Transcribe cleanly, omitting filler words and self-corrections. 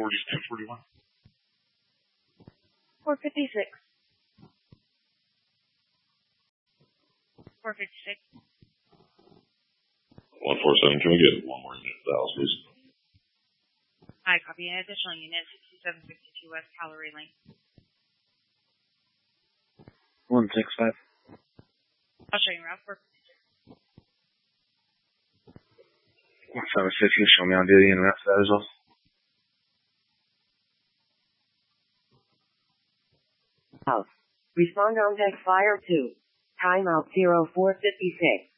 241. 456. 456. 147, can we get one more unit to Dallas, please? I copy. An additional unit, 6762 West Callery Lane. 165. I'll show you route 456. 176, you show me on duty and route for that as well. Respond on deck fire 2. Timeout 0456.